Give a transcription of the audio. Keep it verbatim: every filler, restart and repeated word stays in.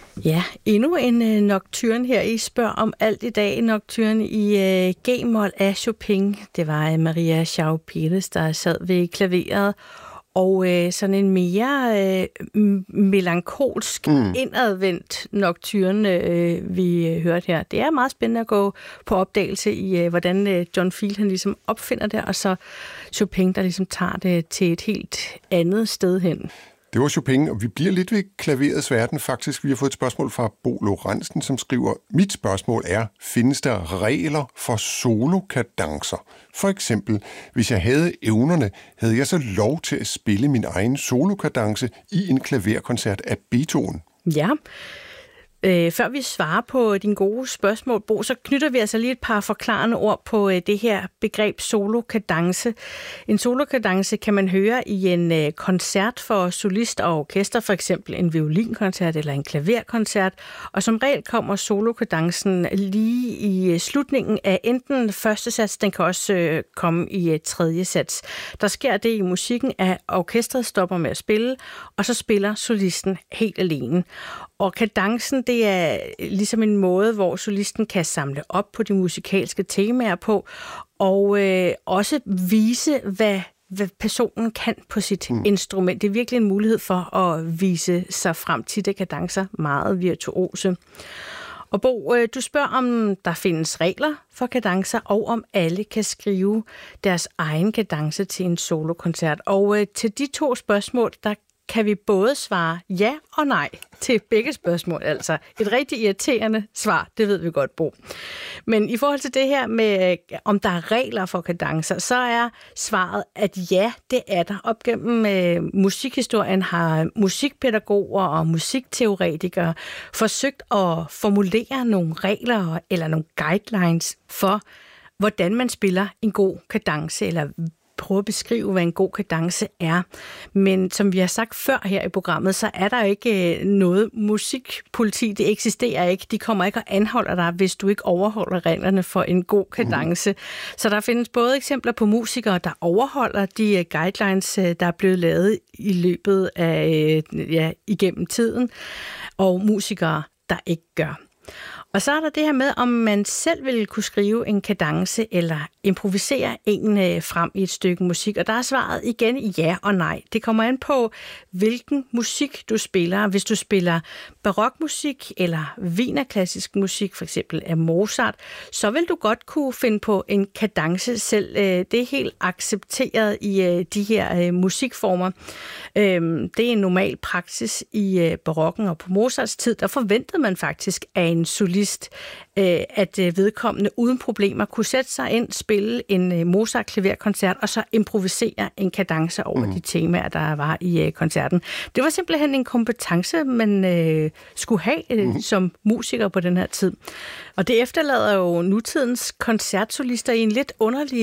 Ja, endnu en øh, nocturne her. I spørger om alt i dag. Nocturne i øh, G-mol af Chopin. Det var øh, Maria João Pires, der sad ved klaveret. Og øh, sådan en mere øh, melankolsk, mm. indadvendt nocturne, øh, vi øh, hørte her. Det er meget spændende at gå på opdagelse i, øh, hvordan øh, John Field han ligesom opfinder det, og så Chopin, der ligesom tager det til et helt andet sted hen. Det var Chopin, og vi bliver lidt ved klaverets verden faktisk. Vi har fået et spørgsmål fra Bo Lorentzen, som skriver, mit spørgsmål er, findes der regler for solokadancer? For eksempel, hvis jeg havde evnerne, havde jeg så lov til at spille min egen solokadance i en klaverkoncert af Beethoven? Ja. Øh, før vi svarer på dine gode spørgsmål, Bo, så knytter vi altså lige et par forklarende ord på øh, det her begreb solokadance. En solokadance kan man høre i en øh, koncert for solist og orkester, for eksempel en violinkoncert eller en klaverkoncert, og som regel kommer solokadencen lige i øh, slutningen af enten første sats, den kan også øh, komme i øh, tredje sats. Der sker det i musikken, at orkestret stopper med at spille, og så spiller solisten helt alene. Og kadencen, det er ligesom en måde, hvor solisten kan samle op på de musikalske temaer på, og øh, også vise, hvad, hvad personen kan på sit mm. instrument. Det er virkelig en mulighed for at vise sig frem til de kadencer meget virtuose. Og Bo, øh, du spørger, om der findes regler for kadencer, og om alle kan skrive deres egen kadence til en solokoncert. Og øh, til de to spørgsmål, der kan vi både svare ja og nej til begge spørgsmål. Altså et rigtig irriterende svar, det ved vi godt, Bo. Men i forhold til det her med, om der er regler for kadencer, så er svaret, at ja, det er der. Op gennem øh, musikhistorien har musikpædagoger og musikteoretikere forsøgt at formulere nogle regler eller nogle guidelines for, hvordan man spiller en god kadence, eller prøve at beskrive, hvad en god kadence er. Men som vi har sagt før her i programmet, så er der ikke noget musikpoliti. Det eksisterer ikke. De kommer ikke og anholder dig, hvis du ikke overholder reglerne for en god kadence. Mm. Så der findes både eksempler på musikere, der overholder de guidelines, der er blevet lavet i løbet af, ja, igennem tiden, og musikere, der ikke gør. Og så er der det her med, om man selv vil kunne skrive en kadence eller improvisere en øh, frem i et stykke musik. Og der er svaret igen ja og nej. Det kommer an på, hvilken musik du spiller. Hvis du spiller barokmusik eller wienerklassisk musik, for eksempel af Mozart, så vil du godt kunne finde på en kadence selv. Det er helt accepteret i de her musikformer. Det er en normal praksis i barokken, og på Mozarts tid, der forventede man faktisk af en solist, at vedkommende uden problemer kunne sætte sig ind, spille en Mozart-klaverkoncert og så improvisere en kadence over mm. de temaer, der var i koncerten. Det var simpelthen en kompetence, man øh, skulle have øh, mm. som musiker på den her tid. Og det efterlader jo nutidens koncertsolister i en lidt underlig